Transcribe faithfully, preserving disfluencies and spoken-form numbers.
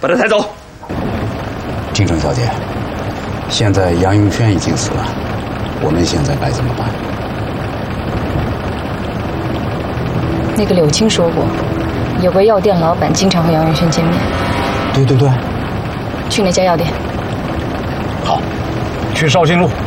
把他抬走。 京城小姐，现在杨永轩已经死了，我们现在该怎么办？ 那个柳青说过，有个药店老板经常和杨永轩见面。 对对对， 去那家药店。 好，去绍兴路